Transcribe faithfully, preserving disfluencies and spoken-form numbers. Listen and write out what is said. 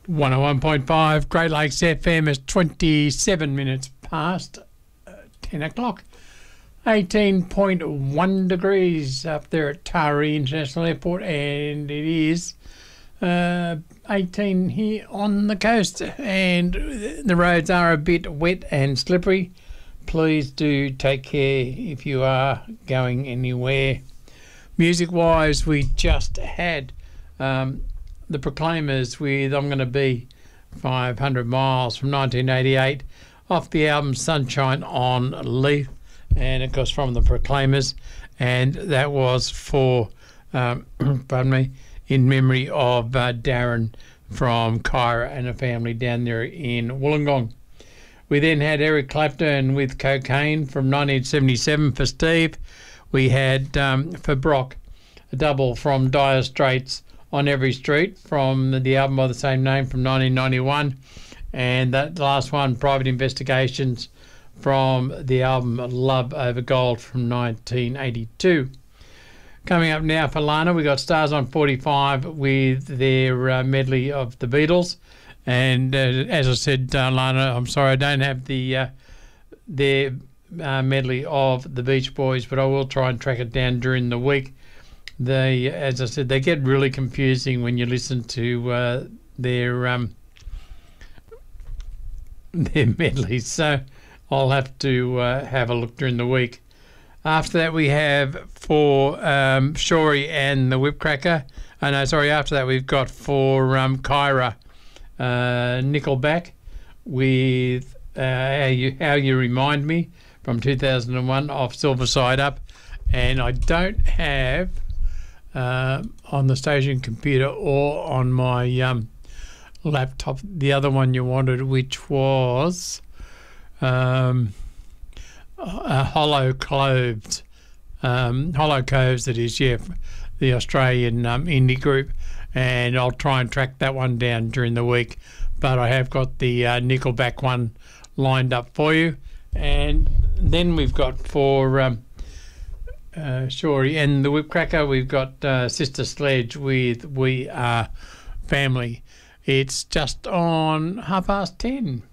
one oh one point five Great Lakes F M is twenty-seven minutes past uh, ten o'clock. eighteen point one degrees up there at Taree International Airport, and it is uh, eighteen here on the coast, and the roads are a bit wet and slippery. Please do take care if you are going anywhere. Music-wise, we just had um, the Proclaimers with I'm Gonna Be five hundred miles from nineteen eighty-eight off the album Sunshine on Leith, and of course from the Proclaimers, and that was for um, pardon me, in memory of uh, Darren from Kyra and a family down there in Wollongong. We then had Eric Clapton with Cocaine from nineteen seventy-seven for Steve. We had um, for Brock a double from Dire Straits, On Every Street, from the album by the same name from nineteen ninety-one, and that last one, Private Investigations, from the album Love Over Gold from nineteen eighty-two. Coming up now for Lana, we got Stars on forty-five with their uh, medley of the Beatles, and uh, as I said, uh, Lana, I'm sorry I don't have the uh, their uh, medley of the Beach Boys, but I will try and track it down during the week. They, as I said, they get really confusing when you listen to uh, their um, their medleys, so I'll have to uh, have a look during the week. After that, we have for um, Shorey and the Whipcracker. Oh, no, sorry, after that we've got for um, Kyra, uh, Nickelback with uh, How You, How You Remind Me from two thousand one off Silver Side Up. And I don't have uh, on the station computer or on my um, laptop the other one you wanted, which was um, uh, Hollow Cloves. Um, Hollow Coves, that is, yeah, the Australian um, indie group. And I'll try and track that one down during the week. But I have got the uh, Nickelback one lined up for you. And then we've got for um, uh, Shorey and the Whipcracker, we've got uh, Sister Sledge with We Are Family. It's just on half past ten.